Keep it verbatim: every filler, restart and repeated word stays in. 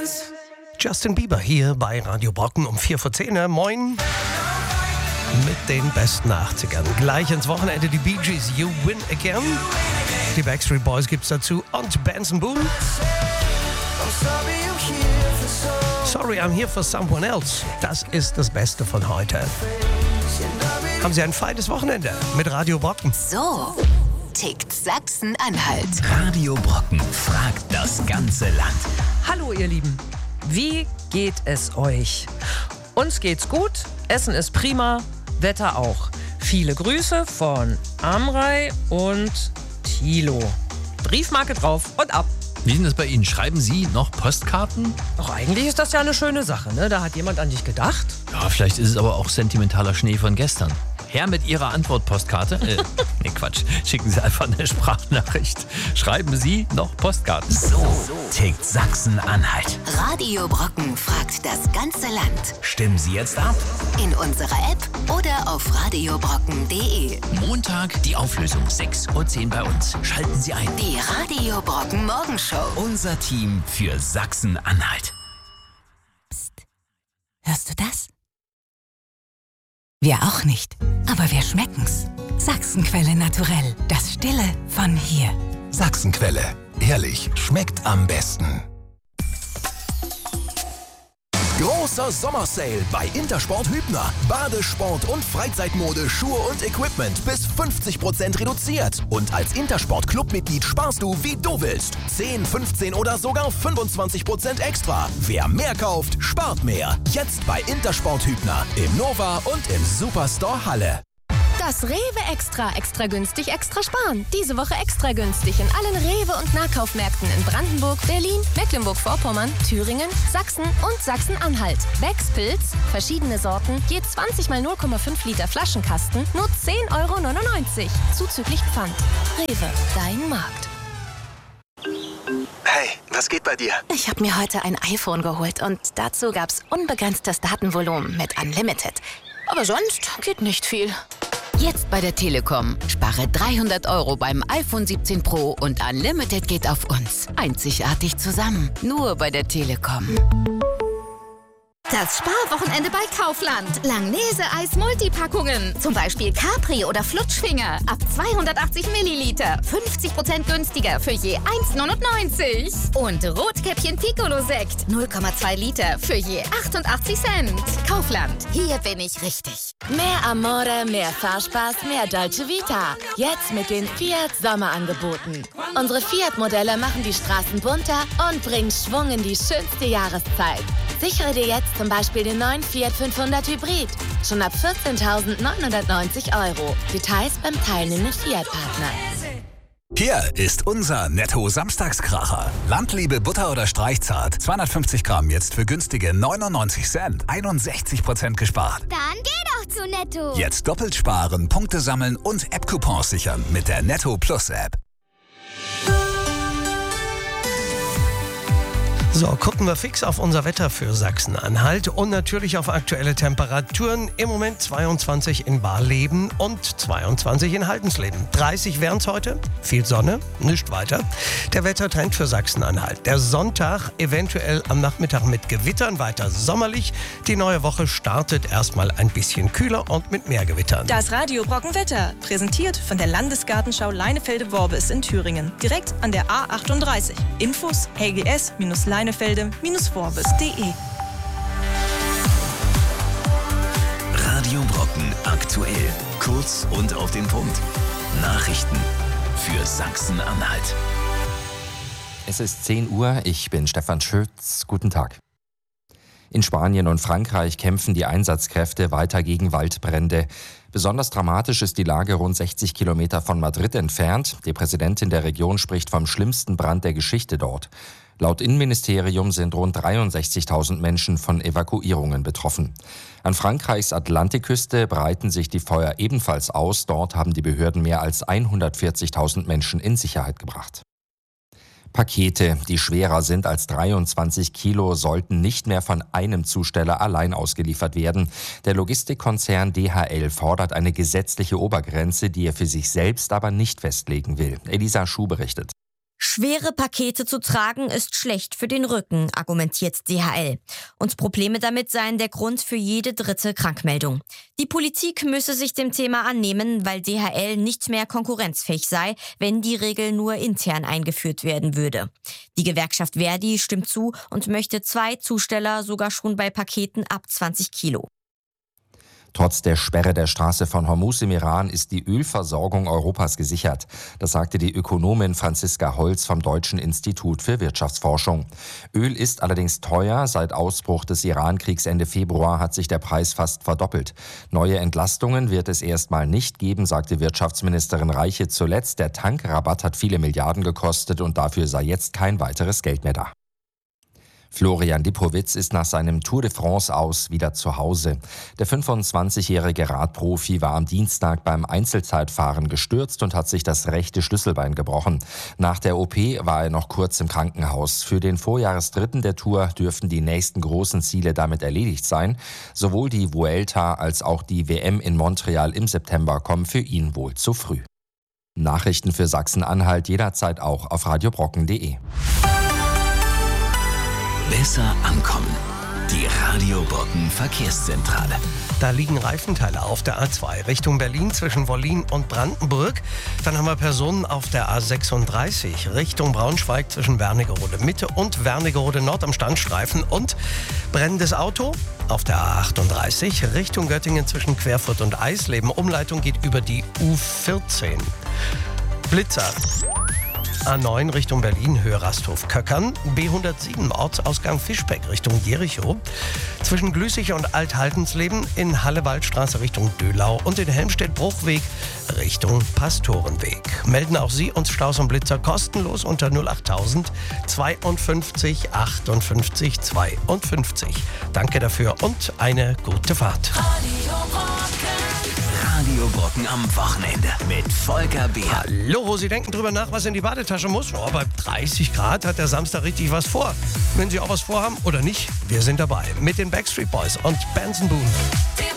Justin Bieber hier bei Radio Brocken um vier vor zehn. Moin. Mit den besten achtzigern. Gleich ins Wochenende die Bee Gees, You Win Again. Die Backstreet Boys gibt's dazu und Benson Boone. Sorry, I'm here for someone else. Das ist das Beste von heute. Haben Sie ein feines Wochenende mit Radio Brocken. So tickt Sachsen-Anhalt. Radio Brocken fragt das ganze Land. Hallo ihr Lieben, wie geht es euch? Uns geht's gut, Essen ist prima, Wetter auch. Viele Grüße von Amrei und Thilo. Briefmarke drauf und ab. Wie ist denn das bei Ihnen? Schreiben Sie noch Postkarten? Doch eigentlich ist das ja eine schöne Sache, ne? Da hat jemand an dich gedacht. Ja, vielleicht ist es aber auch sentimentaler Schnee von gestern. Her mit Ihrer Antwortpostkarte. Äh, nee, Quatsch. Schicken Sie einfach eine Sprachnachricht. Schreiben Sie noch Postkarten. So tickt Sachsen-Anhalt. Radio Brocken fragt das ganze Land. Stimmen Sie jetzt ab? In unserer App oder auf radiobrocken punkt de. Montag die Auflösung, sechs Uhr zehn bei uns. Schalten Sie ein. Die Radio Brocken Morgenshow. Unser Team für Sachsen-Anhalt. Psst. Hörst du das? Wir auch nicht, aber wir schmecken's. Sachsenquelle naturell, das Stille von hier. Sachsenquelle, ehrlich, schmeckt am besten. Großer Sommersale bei Intersport Hübner. Badesport und Freizeitmode, Schuhe und Equipment bis fünfzig Prozent reduziert. Und als Intersport Clubmitglied sparst du, wie du willst. zehn, fünfzehn oder sogar fünfundzwanzig Prozent extra. Wer mehr kauft, spart mehr. Jetzt bei Intersport Hübner im Nova und im Superstore Halle. Das Rewe Extra, extra günstig, extra sparen. Diese Woche extra günstig in allen Rewe- und Nahkaufmärkten in Brandenburg, Berlin, Mecklenburg-Vorpommern, Thüringen, Sachsen und Sachsen-Anhalt. Becks Pilz, verschiedene Sorten, je zwanzig mal null Komma fünf Liter Flaschenkasten, nur zehn Euro neunundneunzig. Zuzüglich Pfand. Rewe, dein Markt. Hey, was geht bei dir? Ich habe mir heute ein iPhone geholt und dazu gab's unbegrenztes Datenvolumen mit Unlimited. Aber sonst geht nicht viel. Jetzt bei der Telekom. Spare dreihundert Euro beim iPhone siebzehn Pro und Unlimited geht auf uns. Einzigartig zusammen. Nur bei der Telekom. Das Sparwochenende bei Kaufland. Langnese-Eis-Multipackungen. Zum Beispiel Capri oder Flutschfinger. Ab zweihundertachtzig Milliliter. fünfzig Prozent günstiger für je eins neunundneunzig. Und Rotkäppchen Piccolo-Sekt. null Komma zwei Liter für je achtundachtzig Cent. Kaufland. Hier bin ich richtig. Mehr Amore, mehr Fahrspaß, mehr Dolce Vita. Jetzt mit den Fiat Sommerangeboten. Unsere Fiat-Modelle machen die Straßen bunter und bringen Schwung in die schönste Jahreszeit. Sichere dir jetzt zum Beispiel den neuen Fiat fünfhundert Hybrid. Schon ab vierzehntausendneunhundertneunzig Euro. Details beim teilnehmenden Fiat-Partner. Hier ist unser Netto-Samstagskracher. Landliebe Butter oder Streichzart. zweihundertfünfzig Gramm jetzt für günstige neunundneunzig Cent. einundsechzig Prozent gespart. Dann geh doch zu Netto. Jetzt doppelt sparen, Punkte sammeln und App-Coupons sichern mit der Netto Plus App. So, gucken wir fix auf unser Wetter für Sachsen-Anhalt und natürlich auf aktuelle Temperaturen. Im Moment zweiundzwanzig in Barleben und zweiundzwanzig in Haldensleben. dreißig wären es heute, viel Sonne, nicht weiter. Der Wettertrend für Sachsen-Anhalt. Der Sonntag eventuell am Nachmittag mit Gewittern, weiter sommerlich. Die neue Woche startet erstmal ein bisschen kühler und mit mehr Gewittern. Das Radio Brocken Wetter, präsentiert von der Landesgartenschau Leinefelde-Worbis in Thüringen. Direkt an der A achtunddreißig. Infos L G S Leinefelde Worbis punkt de. Radio Brocken aktuell. Kurz und auf den Punkt. Nachrichten für Sachsen-Anhalt. Es ist zehn Uhr, ich bin Stefan Schütz. Guten Tag. In Spanien und Frankreich kämpfen die Einsatzkräfte weiter gegen Waldbrände. Besonders dramatisch ist die Lage rund sechzig Kilometer von Madrid entfernt. Die Präsidentin der Region spricht vom schlimmsten Brand der Geschichte dort. Laut Innenministerium sind rund dreiundsechzigtausend Menschen von Evakuierungen betroffen. An Frankreichs Atlantikküste breiten sich die Feuer ebenfalls aus. Dort haben die Behörden mehr als hundertvierzigtausend Menschen in Sicherheit gebracht. Pakete, die schwerer sind als dreiundzwanzig Kilo, sollten nicht mehr von einem Zusteller allein ausgeliefert werden. Der Logistikkonzern D H L fordert eine gesetzliche Obergrenze, die er für sich selbst aber nicht festlegen will. Elisa Schuh berichtet. Schwere Pakete zu tragen ist schlecht für den Rücken, argumentiert D H L. Und Probleme damit seien der Grund für jede dritte Krankmeldung. Die Politik müsse sich dem Thema annehmen, weil D H L nicht mehr konkurrenzfähig sei, wenn die Regel nur intern eingeführt werden würde. Die Gewerkschaft Verdi stimmt zu und möchte zwei Zusteller sogar schon bei Paketen ab zwanzig Kilo. Trotz der Sperre der Straße von Hormuz im Iran ist die Ölversorgung Europas gesichert. Das sagte die Ökonomin Franziska Holz vom Deutschen Institut für Wirtschaftsforschung. Öl ist allerdings teuer. Seit Ausbruch des Iran-Kriegs Ende Februar hat sich der Preis fast verdoppelt. Neue Entlastungen wird es erstmal nicht geben, sagte Wirtschaftsministerin Reiche zuletzt. Der Tankrabatt hat viele Milliarden gekostet und dafür sei jetzt kein weiteres Geld mehr da. Florian Lipowitz ist nach seinem Tour de France aus wieder zu Hause. Der fünfundzwanzigjährige Radprofi war am Dienstag beim Einzelzeitfahren gestürzt und hat sich das rechte Schlüsselbein gebrochen. Nach der O P war er noch kurz im Krankenhaus. Für den Vorjahresdritten der Tour dürften die nächsten großen Ziele damit erledigt sein. Sowohl die Vuelta als auch die W M in Montreal im September kommen für ihn wohl zu früh. Nachrichten für Sachsen-Anhalt jederzeit auch auf radiobrocken punkt de. Besser ankommen. Die Radio Brocken Verkehrszentrale. Da liegen Reifenteile auf der A zwei Richtung Berlin zwischen Wollin und Brandenburg. Dann haben wir Personen auf der A sechsunddreißig Richtung Braunschweig zwischen Wernigerode Mitte und Wernigerode Nord am Standstreifen. Und brennendes Auto auf der A achtunddreißig Richtung Göttingen zwischen Querfurt und Eisleben. Umleitung geht über die U vierzehn. Blitzer. A neun Richtung Berlin, Höhe Rasthof-Köckern. B hundertsieben Ortsausgang Fischbeck Richtung Jericho. Zwischen Glüßig und Alt-Haltensleben in Halle-Waldstraße Richtung Dölau und in Helmstedt-Bruchweg Richtung Pastorenweg. Melden auch Sie uns Staus und Blitzer kostenlos unter null achttausend zweiundfünfzig achtundfünfzig zweiundfünfzig. Danke dafür und eine gute Fahrt. Radio Brocken am Wochenende mit Volker Beer. Hallo, Sie denken drüber nach, was in die Badetasche muss? Oh, bei dreißig Grad hat der Samstag richtig was vor. Wenn Sie auch was vorhaben oder nicht, wir sind dabei mit den Backstreet Boys und Benson Boone.